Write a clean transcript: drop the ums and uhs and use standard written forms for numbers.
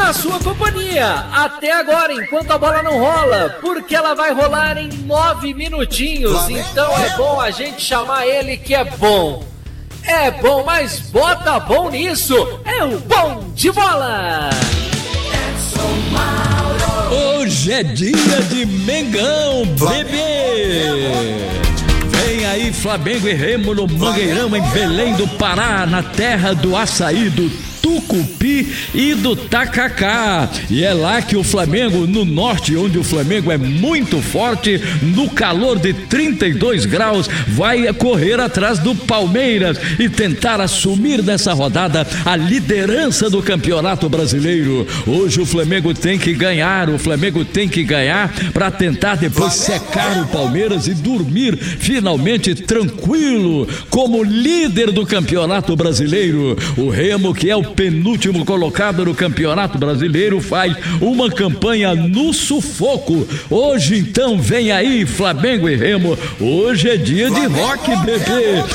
na sua companhia até agora, enquanto a bola não rola, porque ela vai rolar em 9 minutinhos. Então é bom a gente chamar ele que é bom. É bom, mas bota bom nisso. É o Bom de Bola. Hoje é dia de Mengão, bebê. Vem aí Flamengo e Remo no Mangueirão, em Belém do Pará, na terra do açaí, do Tucupi e do Tacacá. E é lá que o Flamengo, no norte, onde o Flamengo é muito forte, no calor de 32 graus, vai correr atrás do Palmeiras e tentar assumir nessa rodada a liderança do Campeonato Brasileiro. Hoje o Flamengo tem que ganhar, para tentar depois secar o Palmeiras e dormir finalmente tranquilo como líder do Campeonato Brasileiro. O Remo, que é o penúltimo colocado no Campeonato Brasileiro, faz uma campanha no sufoco. Hoje então vem aí Flamengo e Remo. Hoje é dia de rock, bebê.